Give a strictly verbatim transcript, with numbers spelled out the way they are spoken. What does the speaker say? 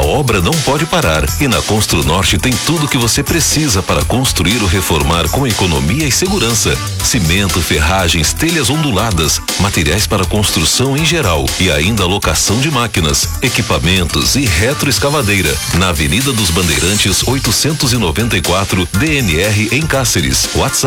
obra não pode parar e na Construnorte tem tudo que você precisa para construir ou reformar com economia e segurança. Cimento, ferragens, telhas onduladas, materiais para construção em geral e ainda locação de máquinas, equipamentos e retroescavadeira. Na Avenida dos Bandeirantes oitocentos e noventa e quatro, D N R em Cáceres. WhatsApp